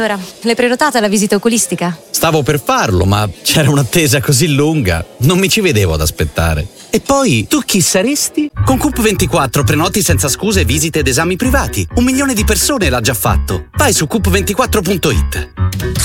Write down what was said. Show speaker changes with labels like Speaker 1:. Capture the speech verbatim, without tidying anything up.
Speaker 1: Allora, l'hai prenotata la visita oculistica?
Speaker 2: Stavo per farlo, ma c'era un'attesa così lunga. Non mi ci vedevo ad aspettare. E poi, tu chi saresti? Con Coop ventiquattro prenoti senza scuse visite ed esami privati. Un milione di persone l'ha già fatto. Vai su coop ventiquattro punto it.